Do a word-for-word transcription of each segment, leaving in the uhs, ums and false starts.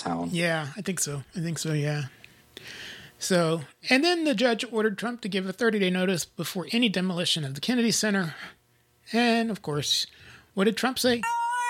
town. Yeah, I think so. I think so, yeah. So, and then the judge ordered Trump to give a thirty-day notice before any demolition of the Kennedy Center. And, of course, what did Trump say?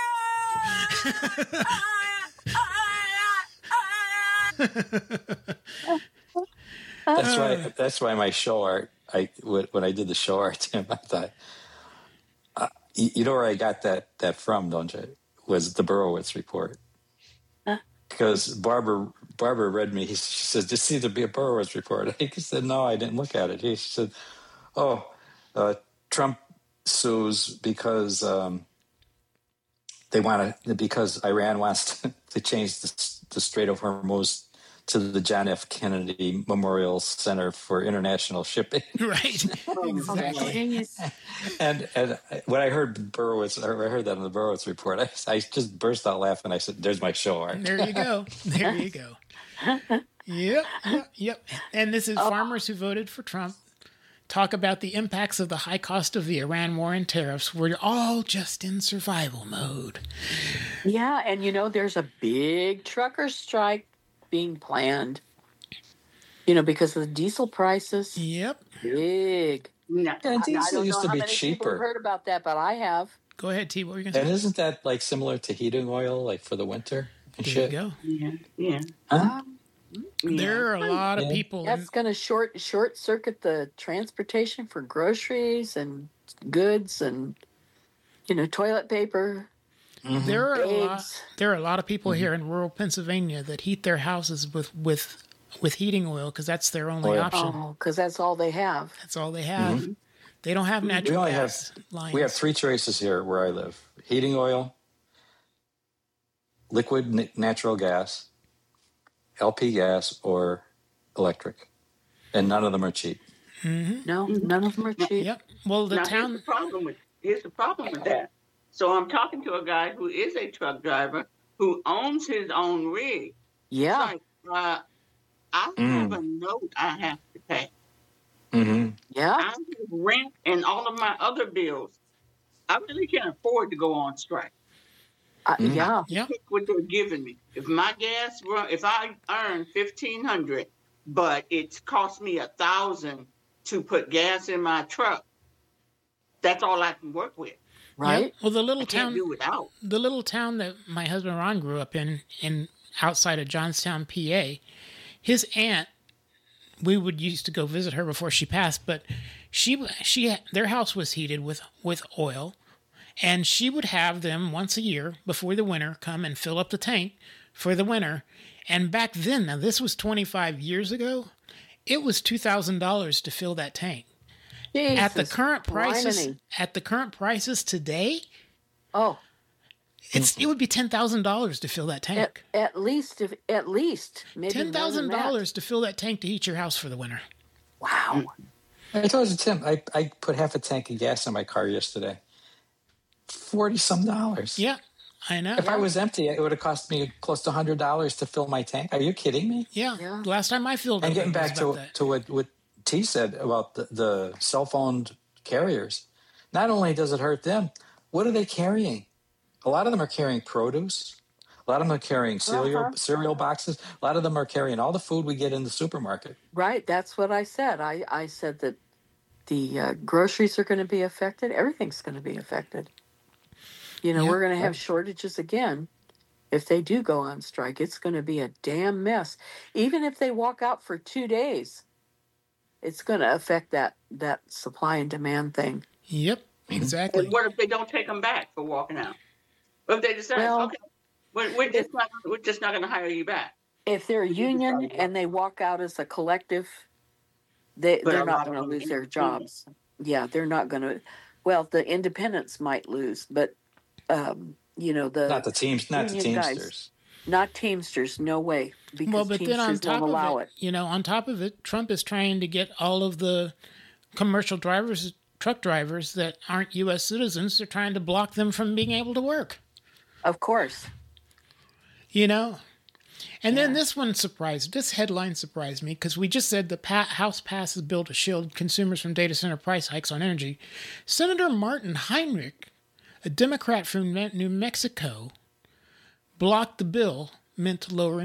That's why. That's why my show art. I when I did the show art, Tim, I thought, uh, you, you know where I got that that from, don't you? Was the Borowitz report? Huh? Because Barbara Barbara read me. He, she said, "This seems to be a Borowitz report." He said, "No, I didn't look at it." He said, "Oh, uh, Trump sues because um, they want to because Iran wants to, to change the, the Strait of Hormuz to the John F. Kennedy Memorial Center for International Shipping." Right, exactly. and and when I heard Borowitz, I heard that in the Borowitz report, I, I just burst out laughing. I said, "There's my show art." There you go. There you go. Yep, yep, yep. And this is farmers who voted for Trump. Talk about the impacts of the high cost of the Iran war and tariffs. We're all just in survival mode. Yeah, and you know, there's a big trucker strike being planned, you know, because of the diesel prices. Yep. Big. Yeah, diesel used to be cheaper. I've heard about that, but I have. Go ahead, T. What were you going to say? And isn't that like similar to heating oil, like for the winter and there shit? You go. Yeah, yeah. Huh? Yeah. There are a lot of people. That's going to short short circuit the transportation for groceries and goods and, you know, toilet paper. Mm-hmm. There are a lot, there are a lot of people mm-hmm. here in rural Pennsylvania that heat their houses with with, with heating oil because that's their only oil. option. Oh, because that's all they have. That's all they have. Mm-hmm. They don't have natural we only gas have, lines. We have three choices here where I live: heating oil, liquid natural gas, L P gas, or electric, and none of them are cheap. Mm-hmm. No, none of them are cheap. Yep. Well, the now, town. Here's the problem with here's the problem with that. So I'm talking to a guy who is a truck driver who owns his own rig. Yeah. Like, uh, I Mm. have a note I have to pay. Mm-hmm. Yeah. I have rent and all of my other bills. I really can't afford to go on strike. Uh, Mm. Yeah. Yeah. Pick what they're giving me. If my gas run, if I earn fifteen hundred, but it's cost me a thousand to put gas in my truck, that's all I can work with. Right. Yeah. Well, the little I can't town, do without. the little town that my husband Ron grew up in, in outside of Johnstown, P A, his aunt. We would used to go visit her before she passed, but she she their house was heated with with oil, and she would have them once a year before the winter come and fill up the tank for the winter. And back then, now this was twenty-five years ago, it was two thousand dollars to fill that tank. Jesus At the current prices, criminy. at the current prices today, Oh, it's it would be ten thousand dollars to fill that at, tank. at least, if at least, maybe Ten thousand more than dollars to fill that tank to heat your house for the winter. that. Wow. I told you, Tim, I, I put half a tank of gas in my car yesterday. Forty some dollars. Yeah, I know. If I was empty, it would have cost me close to hundred dollars to fill my tank. Are you kidding me? Yeah. Yeah. The last time I filled it, And getting it was back about to that. to what, what T said about the, the cell phone carriers, not only does it hurt them, what are they carrying? A lot of them are carrying produce. A lot of them are carrying cereal Uh-huh. cereal boxes. A lot of them are carrying all the food we get in the supermarket. Right. That's what I said. I, I said that the uh, groceries are going to be affected. Everything's going to be affected. You know, Yeah. we're going to have shortages again. If they do go on strike, it's going to be a damn mess. Even if they walk out for two days, it's going to affect that, that supply and demand thing. Yep, exactly. And what if they don't take them back for walking out? What if they decide, Well, okay, we're, we're just not we're just not going to hire you back? If they're a union and they walk out as a collective, they, But they're a not lot of going to them lose their independent. jobs. Yeah, they're not going to. Well, the independents might lose, but, um, you know, the Not the teams, not the union guys. Teamsters. Not Teamsters, no way. Because Well, but Teamsters then on top won't allow of it. it, you know, on top of it, Trump is trying to get all of the commercial drivers, truck drivers that aren't U S citizens, they're trying to block them from being able to work. Of course. You know? And then Yeah. this one surprised, this headline surprised me because we just said the pa- House passes bill to shield consumers from data center price hikes on energy. Senator Martin Heinrich, a Democrat from New Mexico, blocked the bill meant to lower